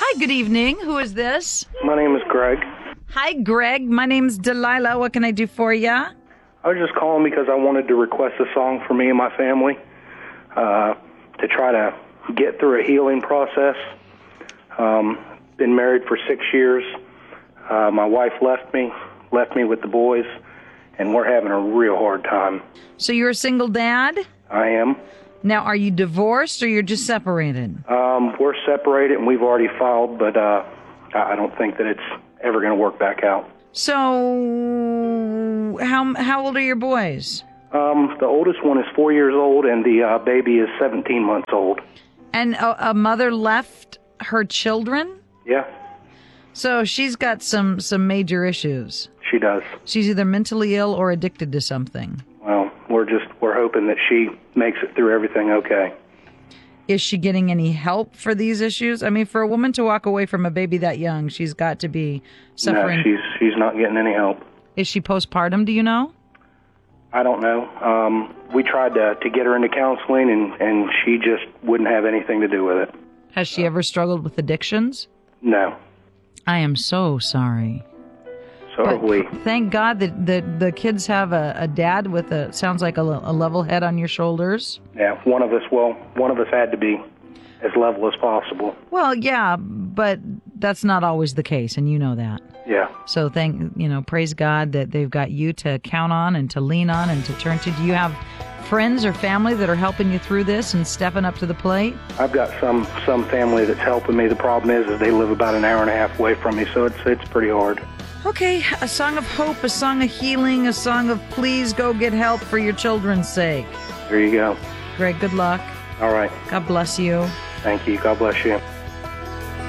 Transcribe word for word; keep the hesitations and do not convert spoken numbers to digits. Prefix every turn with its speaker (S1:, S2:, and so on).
S1: Hi, good evening. Who is this?
S2: My name is Greg.
S1: Hi, Greg. My name's Delilah. What can I do for you?
S2: I was just calling because I wanted to request a song for me and my family uh, to try to get through a healing process. Um, been married for six years. Uh, my wife left me, left me with the boys, and we're having a real hard time.
S1: So you're a single dad?
S2: I am.
S1: Now, are you divorced or you're just separated?
S2: Um, we're separated, and we've already filed, but uh, I don't think that it's ever going to work back out.
S1: So how how old are your boys?
S2: Um, the oldest one is four years old, and the uh, baby is seventeen months old.
S1: And a, a mother left her children?
S2: Yeah.
S1: So she's got some, some major issues.
S2: She does.
S1: She's either mentally ill or addicted to something.
S2: Well, we're just, we're hoping that she makes it through everything okay.
S1: Is she getting any help for these issues? I mean, for a woman to walk away from a baby that young, she's got to be suffering.
S2: No, she's, she's not getting any help.
S1: Is she postpartum, do you know?
S2: I don't know. Um, we tried to, to get her into counseling, and, and she just wouldn't have anything to do with it.
S1: Has she ever struggled with addictions?
S2: No.
S1: I am so sorry.
S2: So
S1: But
S2: have we.
S1: thank God that the, the kids have a, a dad with a, sounds like a, a level head on your shoulders.
S2: Yeah, one of us, well, one of us had to be as level as possible.
S1: Well, yeah, but that's not always the case, and you know that.
S2: Yeah.
S1: So thank, you know, praise God that they've got you to count on and to lean on and to turn to. Do you have friends or family that are helping you through this and stepping up to the plate?
S2: I've got some some family that's helping me. The problem is, is they live about an hour and a half away from me, so it's it's pretty hard.
S1: Okay, a song of hope, a song of healing, a song of please go get help for your children's sake.
S2: There you go.
S1: Greg, good luck.
S2: All right.
S1: God bless you.
S2: Thank you. God bless you.